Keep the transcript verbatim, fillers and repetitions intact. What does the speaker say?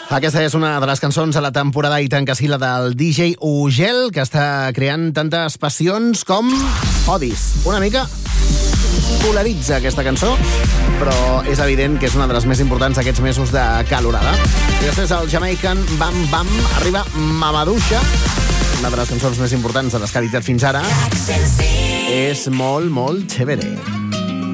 Aquesta és una de les cançons a la temporada i tan casila del D J Ugel, que està creant tantes passions com odis. Una mica polaritza aquesta cançó, però és evident que és una de les més importants d'aquests mesos de calorada. I després el Jamaican Bam Bam arriba Mamadouxa, una de les cançons més importants de les que ha editat fins ara. És molt, molt chévere.